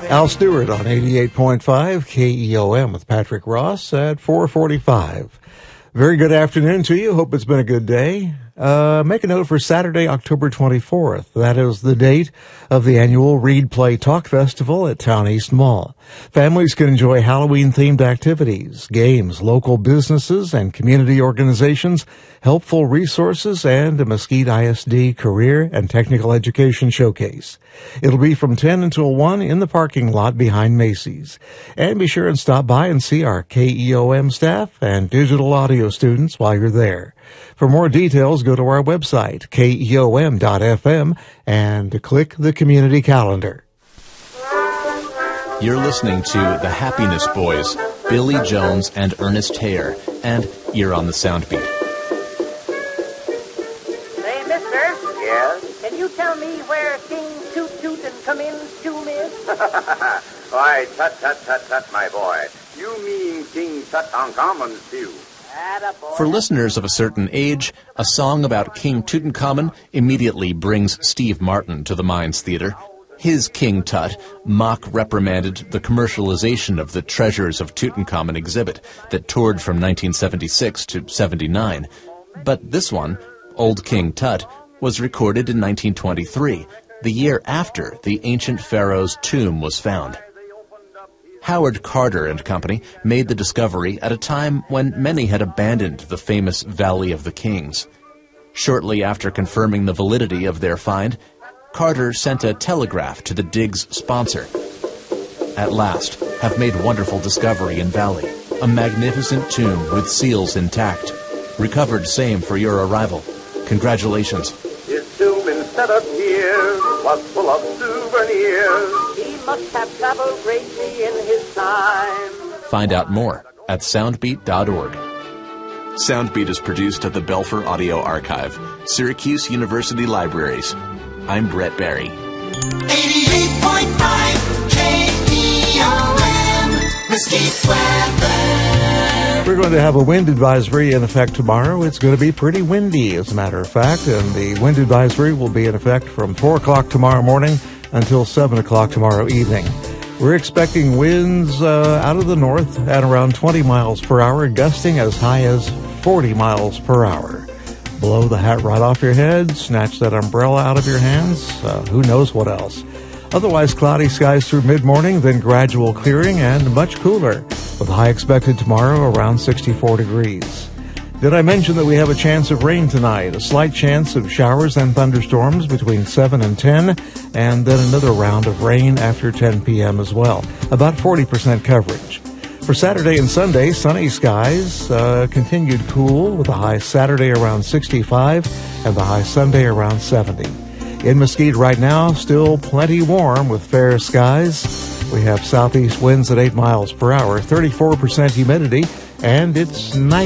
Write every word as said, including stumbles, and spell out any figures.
Al Stewart on eighty-eight point five K E O M with Patrick Ross at four forty-five. Very good afternoon to you. Hope it's been a good day. Uh, make a note for Saturday, October twenty-fourth. That is the date of the annual Read Play Talk Festival at Town East Mall. Families can enjoy Halloween-themed activities, games, local businesses and community organizations, helpful resources, and a Mesquite I S D career and technical education showcase. It'll be from ten until one in the parking lot behind Macy's. And be sure and stop by and see our K E O M staff and digital audio students while you're there. For more details, go to our website, K E O M dot F M, and click the community calendar. You're listening to The Happiness Boys, Billy Jones and Ernest Hayer, and you're on the Soundbeat. Hey, mister. Yes? Can you tell me where King Toot Toot and Come In's tomb is? Why, tut, tut, tut, tut, my boy. You mean King Tutankhamun's pew. For listeners of a certain age, a song about King Tutankhamun immediately brings Steve Martin to the Mines Theater. His King Tut mock reprimanded the commercialization of the Treasures of Tutankhamun exhibit that toured from nineteen seventy-six to seventy-nine. But this one, Old King Tut, was recorded in nineteen twenty-three, the year after the ancient pharaoh's tomb was found. Howard Carter and Company made the discovery at a time when many had abandoned the famous Valley of the Kings. Shortly after confirming the validity of their find, Carter sent a telegraph to the dig's sponsor. At last, have made wonderful discovery in Valley, a magnificent tomb with seals intact. Recovered same for your arrival. Congratulations. His tomb instead of here was full of souvenirs. He must have traveled greatly in his time. Find out more at soundbeat dot org. Soundbeat is produced at the Belfer Audio Archive, Syracuse University Libraries. I'm Brett Barry. eighty-eight point five K E O M, Mesquite weather. We're going to have a wind advisory in effect tomorrow. It's going to be pretty windy, as a matter of fact, and the wind advisory will be in effect from four o'clock tomorrow morning until seven o'clock tomorrow evening. We're expecting winds uh, out of the north at around twenty miles per hour, gusting as high as forty miles per hour. Blow the hat right off your head, snatch that umbrella out of your hands, uh, who knows what else. Otherwise, cloudy skies through mid-morning, then gradual clearing and much cooler, with a high expected tomorrow around sixty-four degrees. Did I mention that we have a chance of rain tonight? A slight chance of showers and thunderstorms between seven and ten, and then another round of rain after ten p.m. as well. About forty percent coverage. For Saturday and Sunday, sunny skies, uh, continued cool with a high Saturday around sixty-five and the high Sunday around seventy. In Mesquite right now, still plenty warm with fair skies. We have southeast winds at eight miles per hour, thirty-four percent humidity, and it's nice.